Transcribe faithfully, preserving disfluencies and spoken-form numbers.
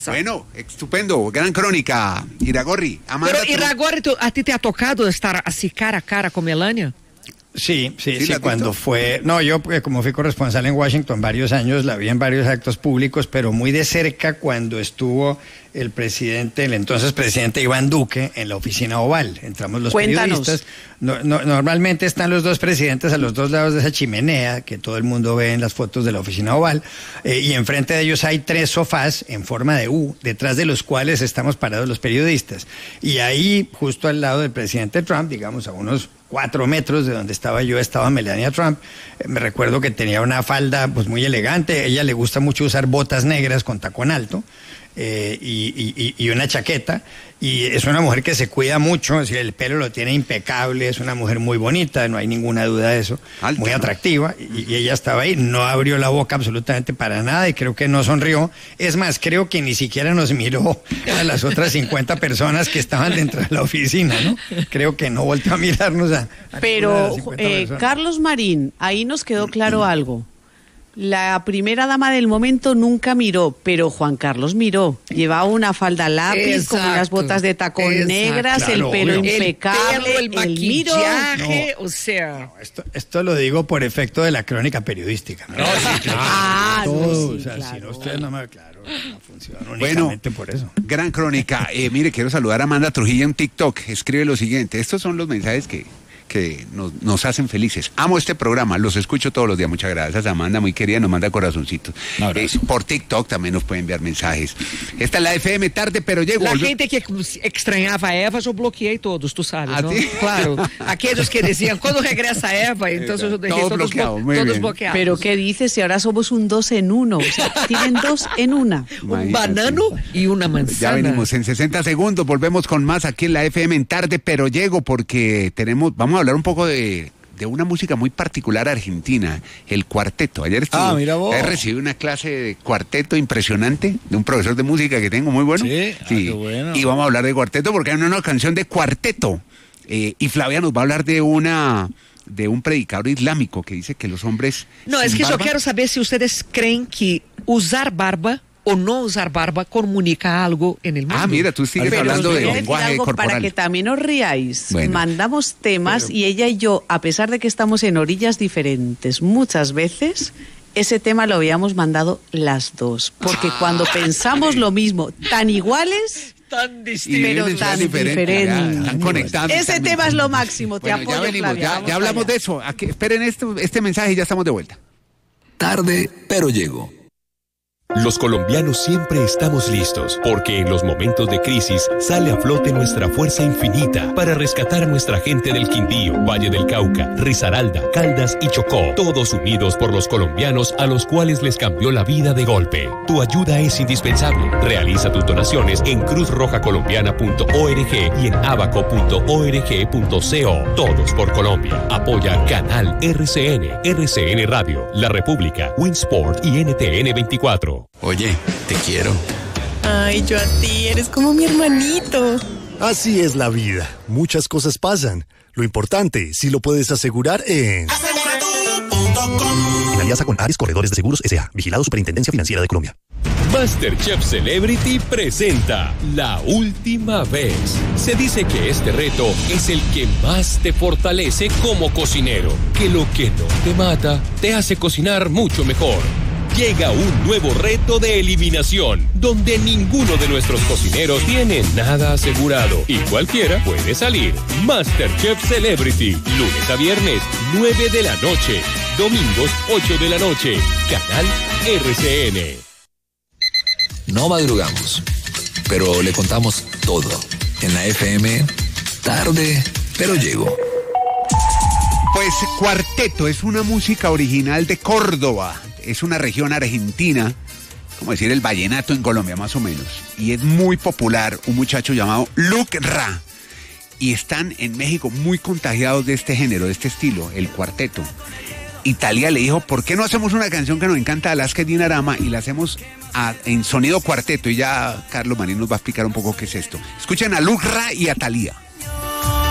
Bueno, estupendo, gran crónica, Iragorri. Amanda, Pero Iragorri, ¿tú, ¿a ti te ha tocado estar así cara a cara con Melania? Sí, sí, sí, ¿Sí cuando fue... No, yo porque como fui corresponsal en Washington varios años, la vi en varios actos públicos, pero muy de cerca cuando estuvo el presidente, el entonces presidente Iván Duque, en la oficina Oval. Entramos los Cuéntanos. periodistas. No, no, normalmente están los dos presidentes a los dos lados de esa chimenea, que todo el mundo ve en las fotos de la oficina Oval, eh, y enfrente de ellos hay tres sofás en forma de U, detrás de los cuales estamos parados los periodistas. Y ahí, justo al lado del presidente Trump, digamos a unos cuatro metros de donde estaba yo, estaba Melania Trump. Eh, me recuerdo que tenía una falda pues muy elegante. A ella le gusta mucho usar botas negras con tacón alto eh, y, y, y una chaqueta. Y es una mujer que se cuida mucho, es decir, el pelo lo tiene impecable, es una mujer muy bonita, no hay ninguna duda de eso, Alta, muy ¿no? atractiva, y, y ella estaba ahí, no abrió la boca absolutamente para nada y creo que no sonrió. Es más, creo que ni siquiera nos miró a las otras cincuenta personas que estaban dentro de la oficina, ¿no? Creo que no volteó a mirarnos a... a Pero, cincuenta eh, personas. Carlos Marín, ahí nos quedó claro algo. La primera dama del momento nunca miró, pero Juan Carlos miró. Llevaba una falda lápiz, con unas Exacto, botas de tacón exacto. negras, Claro, el pelo obvio. impecable, El pelo, el miro. maquillaje, o sea... Esto, esto lo digo por efecto de la crónica periodística. ¿no? Ah, no, Todo, sí, o sea, claro. si no ustedes no me... Claro, no funciona Bueno, únicamente por eso. gran crónica. Eh, mire, quiero saludar a Amanda Trujillo en TikTok. Escribe lo siguiente. Estos son los mensajes que, que nos, nos hacen felices. Amo este programa, los escucho todos los días. Muchas gracias, Amanda, muy querida, nos manda corazoncitos. Un abrazo. Eh, por TikTok también nos pueden enviar mensajes. Esta es la F M tarde, pero llego. La Volve- gente que extrañaba a Eva, yo bloqueei todos, tú sabes, ¿A ¿no? ti? Claro. Aquellos que decían, ¿cuándo regresa Eva? Entonces yo dejé Todos todos, bloqueados, blo- muy todos bien. bloqueados. Pero ¿qué dices si ahora somos un dos en uno? O sea, tienen dos en una. Un Imagínate. banano y una manzana. Ya venimos en sesenta segundos, volvemos con más aquí en la F M en tarde, pero llego porque tenemos, vamos a hablar un poco de, de una música muy particular argentina, el cuarteto. Ayer estuve, Ah, mira vos. ayer recibí una clase de cuarteto impresionante de un profesor de música que tengo muy bueno. Sí, ah, qué bueno. Y vamos a hablar de cuarteto porque hay una nueva canción de cuarteto. Eh, y Flavia nos va a hablar de una de un predicador islámico que dice que los hombres No, sin es que yo barba- quiero saber si ustedes creen que usar barba o no usar barba comunica algo en el mundo. Ah, mira, tú sigues Pero hablando os de voy a decir lenguaje algo corporal. para que también os riáis. Bueno. Mandamos temas y ella y yo, a pesar de que estamos en orillas diferentes muchas veces, ese tema lo habíamos mandado las dos. Porque Ah, cuando pensamos lo mismo, tan iguales, Tan Y distinto. pero viven tan diferentes, diferente. ya, están conectados. ese están- tema es lo máximo. Te Bueno, apoyo, ya venimos, Flavia, ya, vamos ya hablamos allá. de eso. Aquí, esperen esto, este mensaje y ya estamos de vuelta. Tarde, pero llego. Los colombianos siempre estamos listos, porque en los momentos de crisis sale a flote nuestra fuerza infinita para rescatar a nuestra gente del Quindío, Valle del Cauca, Risaralda, Caldas y Chocó, todos unidos por los colombianos a los cuales les cambió la vida de golpe. Tu ayuda es indispensable. Realiza tus donaciones en cruz roja colombiana punto org y en abaco punto org punto co. Todos por Colombia. Apoya Canal R C N, R C N Radio, La República, Winsport y N T N veinticuatro. Oye, te quiero. Ay, yo a ti, eres como mi hermanito. Así es la vida. Muchas cosas pasan. Lo importante, si lo puedes asegurar en... En alianza con Ares Corredores de Seguros S A. Vigilado Superintendencia Financiera de Colombia. MasterChef Celebrity presenta La Última Vez. Se dice que este reto es el que más te fortalece como cocinero, que lo que no te mata te hace cocinar mucho mejor. Llega un nuevo reto de eliminación, donde ninguno de nuestros cocineros tiene nada asegurado y cualquiera puede salir. MasterChef Celebrity, lunes a viernes, nueve de la noche, domingos, ocho de la noche, Canal R C N. No madrugamos, pero le contamos todo. En la F M, tarde, pero llego. Pues cuarteto es una música original de Córdoba. Es una región argentina, como decir el vallenato en Colombia más o menos. Y es muy popular un muchacho llamado Luc Ra. Y están en México muy contagiados de este género, de este estilo, el cuarteto. Italia le dijo, ¿por qué no hacemos una canción que nos encanta de Alaska y Dinarama y la hacemos a, en sonido cuarteto? Y ya Carlos Marín nos va a explicar un poco qué es esto. Escuchen a Luc Ra y a Thalía.